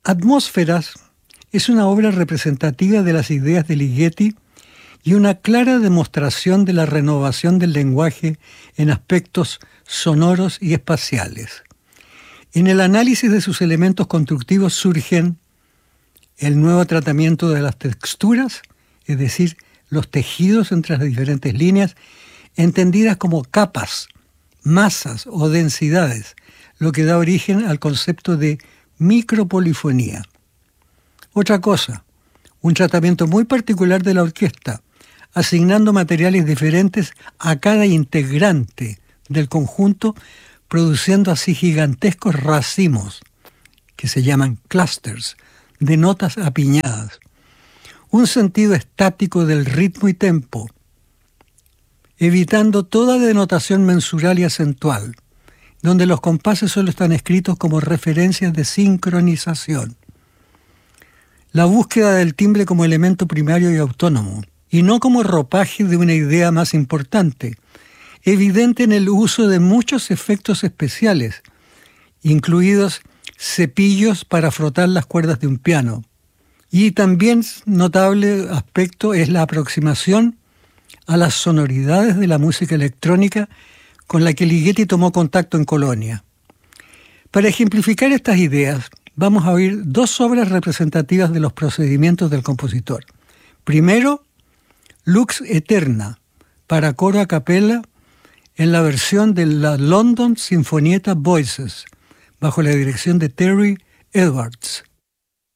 Atmósferas es una obra representativa de las ideas de Ligeti y una clara demostración de la renovación del lenguaje en aspectos sonoros y espaciales. En el análisis de sus elementos constructivos surgen el nuevo tratamiento de las texturas, es decir, los tejidos entre las diferentes líneas, entendidas como capas, masas o densidades, lo que da origen al concepto de micropolifonía. Otra cosa, un tratamiento muy particular de la orquesta, asignando materiales diferentes a cada integrante del conjunto, produciendo así gigantescos racimos, que se llaman clusters, de notas apiñadas. Un sentido estático del ritmo y tempo, evitando toda denotación mensural y acentual, donde los compases solo están escritos como referencias de sincronización. La búsqueda del timbre como elemento primario y autónomo, y no como ropaje de una idea más importante, evidente en el uso de muchos efectos especiales, incluidos cepillos para frotar las cuerdas de un piano. Y también notable aspecto es la aproximación a las sonoridades de la música electrónica con la que Ligeti tomó contacto en Colonia. Para ejemplificar estas ideas, vamos a oír dos obras representativas de los procedimientos del compositor. Primero, Lux Eterna, para coro a capella, en la versión de la London Sinfonietta Voices, bajo la dirección de Terry Edwards.